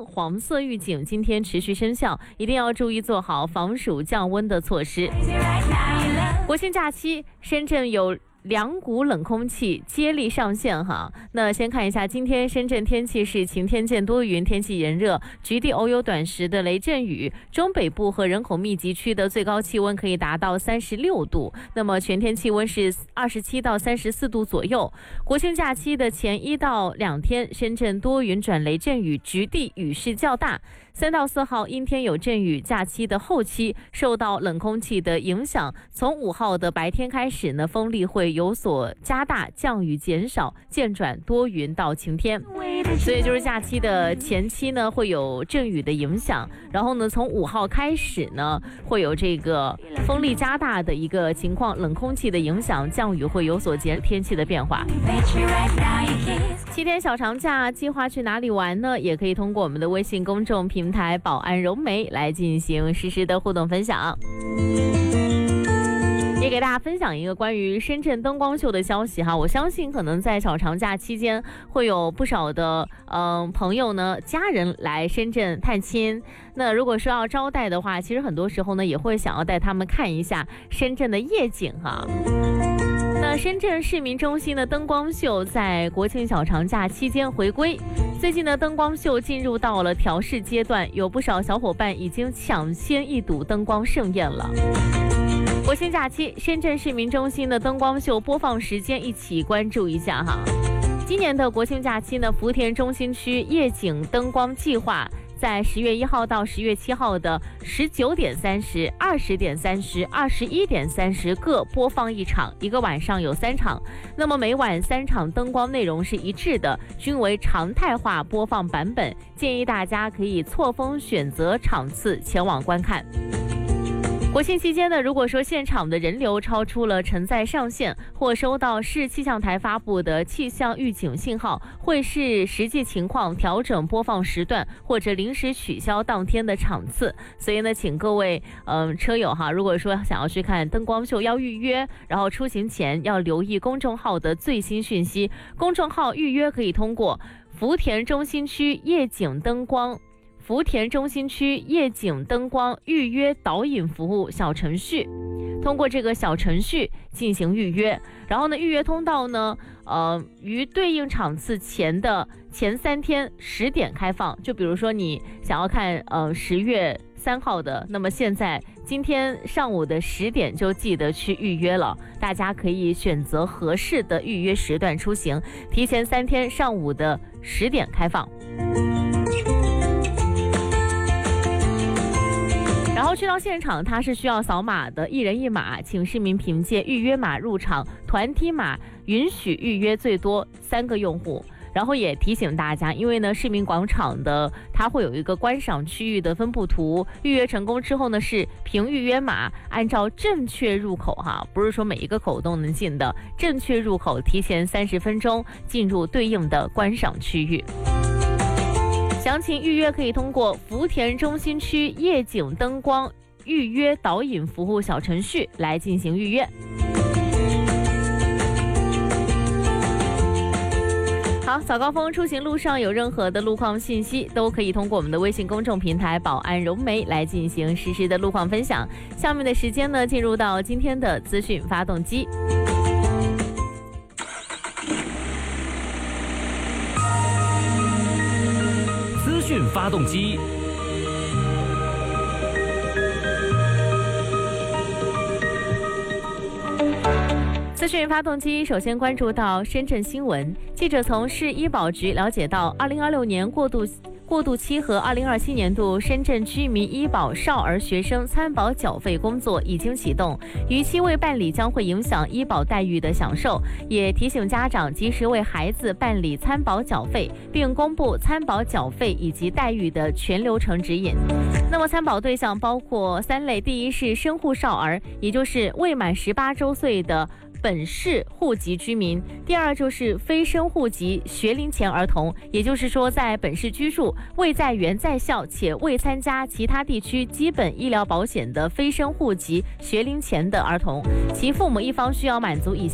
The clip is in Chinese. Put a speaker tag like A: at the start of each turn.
A: 温黄色预警今天持续生效，一定要注意做好防暑降温的措施。国庆假期，深圳有2股冷空气接力上线哈。那先看一下今天深圳天气是晴天见多云，天气炎热，局地偶有短时的雷阵雨，中北部和人口密集区的最高气温可以达到36度，那么全天气温是27到34度左右。国庆假期的前1到2天，深圳多云转雷阵雨，局地雨势较大。3到4号阴天有阵雨，假期的后期受到冷空气的影响，从5号的白天开始呢，风力会有所加大，降雨减少，渐转多云到晴天。所以就是假期的前期呢会有阵雨的影响，然后呢从5号开始呢会有这个风力加大的一个情况，冷空气的影响，降雨会有所减，天气的变化。7天小长假计划去哪里玩呢？也可以通过我们的微信公众平台宝安融媒来进行实时的互动分享。也给大家分享一个关于深圳灯光秀的消息哈，我相信可能在小长假期间会有不少的朋友呢家人来深圳探亲，那如果说要招待的话，其实很多时候呢也会想要带他们看一下深圳的夜景哈。那深圳市民中心的灯光秀在国庆小长假期间回归，最近的灯光秀进入到了调试阶段，有不少小伙伴已经抢先一睹灯光盛宴了。国庆假期，深圳市民中心的灯光秀播放时间一起关注一下哈。今年的国庆假期呢，福田中心区夜景灯光计划在10月1号到10月7号的19点30、20点30、21点30各播放1场，一个晚上有3场。那么每晚3场灯光内容是一致的，均为常态化播放版本，建议大家可以错峰选择场次前往观看。国庆期间呢，如果说现场的人流超出了承载上限，或收到市气象台发布的气象预警信号，会视实际情况调整播放时段，或者临时取消当天的场次。所以呢，请各位车友哈，如果说想要去看灯光秀要预约，然后出行前要留意公众号的最新讯息。公众号预约可以通过福田中心区夜景灯光预约导引服务小程序，通过这个小程序进行预约。然后呢，预约通道呢，于对应场次前的前3天10点开放。就比如说你想要看10月3号的，那么今天上午的10点就记得去预约了。大家可以选择合适的预约时段出行，提前3天上午的10点开放。然后去到现场，它是需要扫码的，1人1码，请市民凭借预约码入场，团体码允许预约最多3个用户。然后也提醒大家，因为呢市民广场的它会有一个观赏区域的分布图，预约成功之后呢是凭预约码按照正确入口哈，不是说每一个口都能进的，正确入口提前30分钟进入对应的观赏区域。详情预约可以通过福田中心区夜景灯光预约导引服务小程序来进行预约。好，早高峰出行路上有任何的路况信息，都可以通过我们的微信公众平台宝安融媒来进行实时的路况分享。下面的时间呢，进入到今天的资讯发动机。
B: 资讯发动机。
A: 资讯发动机首先关注到深圳新闻，记者从市医保局了解到，2026年过渡期和2027年度深圳居民医保少儿学生参保缴费工作已经启动，逾期未办理将会影响医保待遇的享受，也提醒家长及时为孩子办理参保缴费，并公布参保缴费以及待遇的全流程指引。那么参保对象包括3类，第一是生户少儿，也就是未满18周岁的本市户籍居民；第二就是非生户籍学龄前儿童，也就是说在本市居住、未在园在校且未参加其他地区基本医疗保险的非生户籍学龄前的儿童，其父母一方需要满足以下